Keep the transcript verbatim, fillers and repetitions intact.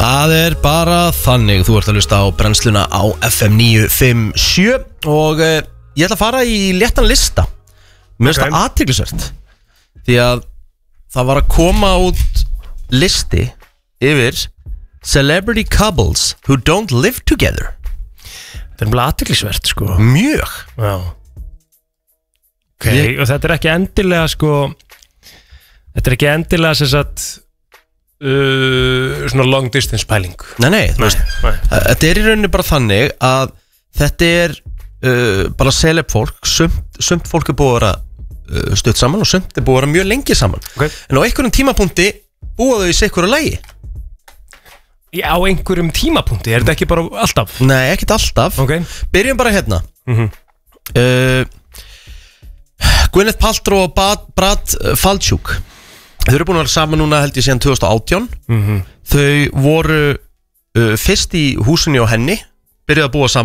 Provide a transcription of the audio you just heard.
Það er bara þannig. Þú ert að hlusta á brennsluna á F M níu fimm sjö og uh, ég ætla að fara í léttan lista. Mér finnst það athyglisvert því að það var að koma út listi yfir celebrity couples who don't live together. Það er bara athyglisvert sko. Mjög. Já. Ok, ég... og þetta er ekki endilega sko. Þetta er ekki endilega sem sagt uh, svona long distance pæling. Nei, nei, þú veist, þetta er í rauninni bara þannig að þetta er uh, bara celeb fólk, sumt, sumt fólk er búið að vera uh, stutt saman og sumt er búið að vera mjög lengi saman. Okay. En á einhverjum tímapunkti búa þau í sikkur að lægi. Já, á einhverjum tímapunkti, er þetta ekki bara alltaf? Nei, ekkert alltaf. Okay. Byrjum bara hérna. Mhm. Uh, Gwyneth Paltrow og Brad, Brad Falchuk. Þau eru búin að vera saman núna held ég síðan tvö þúsund og átján. Mm-hmm. Þau voru uh, fyrst í húsinni á henni, byrjuðu að búa saman